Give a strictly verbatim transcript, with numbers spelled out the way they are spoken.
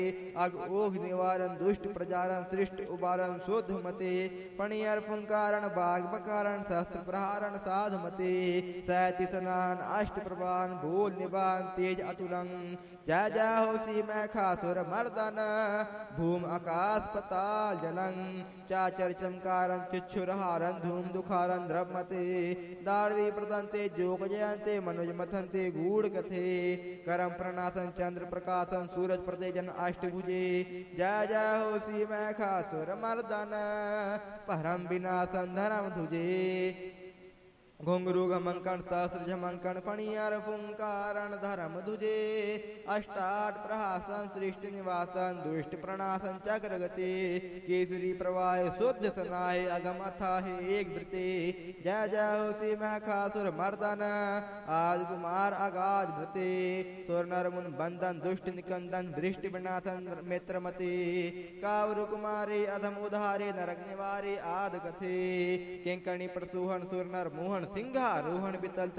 अग ओघ निवारण दुष्ट प्रजारण सृष्ट उबारण शोध मते पणियर पुंकारण बाग बकारण शस्त्र प्रहारण साध मते सैति सनान अष्ट प्रभान भूल निबान तेज अतुलंग जय जय हो सी मैखासुर मर्दन भूम आकाश पताल जलंग चाचर चमकारं चिच्छुरहारं धूम दुखारं द्रवमते दार्वी प्रदंते जोग जयंते मनुज मथंते गूढ़ कथे करम प्रणासन चंद्र प्रकाशन सूरज प्रतेजन अष्टभुजे जय जय हो सी मैखासुर मर्दन परम विनाशन धर्म धुजे घुंगरू घमंकण सहस्र झमंकण फणियर फुंकारण धर्म धुजे अष्टाट प्रहासन सृष्टि निवासन दुष्ट प्रणासन चक्र गति केसरी प्रवाह शुद्ध सनाहे अगम अथाहे एक वृते जय जय हो सी मैखासुर मर्दन आज कुमार अगाज वृते सुर नर मुन बंधन दुष्ट निकंदन दृष्टि विनाशन मित्र मते कावरु कुमारे अधम उधारे नरक निवारे आद कथे किंकणी प्रसूहन सुर नर मोहन सिंहारोहण बितल